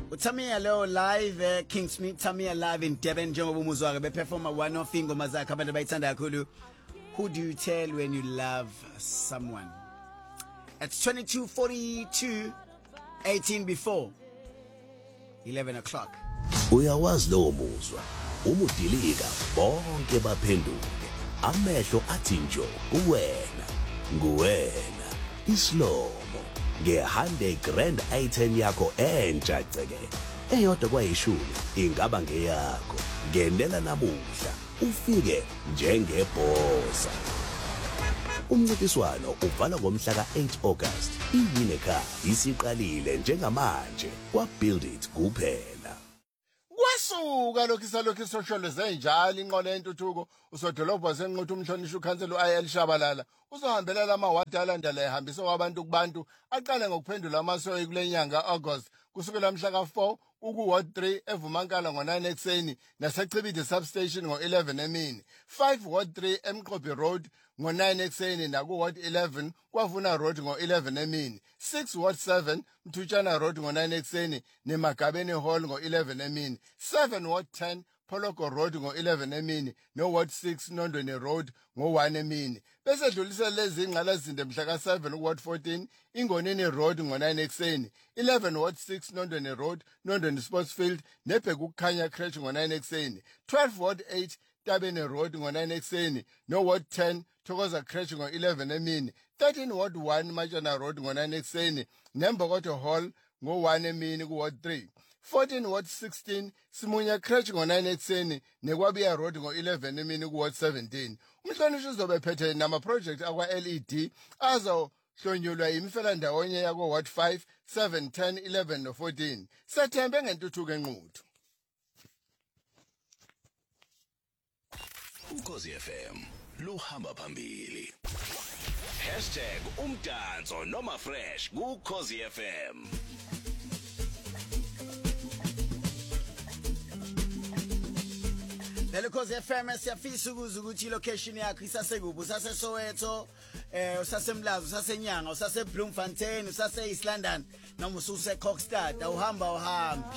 Utamia lo live Kingsmead Tamia live in Devon njengoba umuzwake beperforma one of ingoma zakhe abantu bayithanda kakhulu. Who do you tell when you love someone? At 22:42 18 before 11 o'clock. Uyawazi lo muzwa umudilika bonke baphenduke amehlo athi njo nguwena islomo nge100 grand item yakho entsha ceke eyodwa kwayishumi ingaba ngeyakho ngenela namuhla ufike njengebhosa. Umncintiswano uvala ngomhla ka8 August. Iwineka isiqalile njengamanje kwa Build It kuphela. Kwasuka lokho social zenjalo inqola yentuthuko usodolobha senquthu umhlonishwa ukhansela uIL Shabalala uzohambela lamawadi alandela ehambisa kwabantu kubantu aqale ngokuphendula amasoyi kulenyanga August kusukela mhla ka4 Ward 3 eVumankala ngo9 ekseni nasechibide substation ngo11 emini 5 Ward 3 eMqobi Road ngo9 ekseni nakuWard 11 kwaVuna Road ngo11 emini 6 Ward 7 Mthutshana Road ngo9 ekseni neMagabeni Hall ngo11 emini 7 Ward 10 Poloko Road ngo11 emini no Ward 6 Nondweni Road ngo1 emini bese dlulisa lezi ingqalazinde mhla ka7 Ward 14 Ingonini Road ngo9 ekseni 11 Ward 6 Nondweni Road Nondweni Sportsfield nebheka ukukhanya Crèche ngo9 ekseni 12 Ward 8 Tabene Road ngo9 ekseni no Ward 10 Thokoza Crèche ngo11 emini 13 Ward 1 Machana Road ngo9 ekseni neMbokodo Hall ngo1 emini kuWard 3 14 Ward 16 Simunya Crèche ngo9 ekseni neKwabiya Road ngo11 emini kuWard 17 umhlonishwa uzobe phethe nama project akwa LED azohlonyulwa imfela ndawonye yakwa Ward 5 7 10 11 no 14 sethembe ngentuthuko enquthu. Ukhozi FM luhamba phambili. #umdanso noma fresh kuKhozi FM. Lelo Khosi FM siyafisa ukuza ukuthi location yakho isasekubo usase Soweto usase Mlazi usase Nyanga usase Bloemfontein usase East London noma ususe Kokstad awuhamba uhambi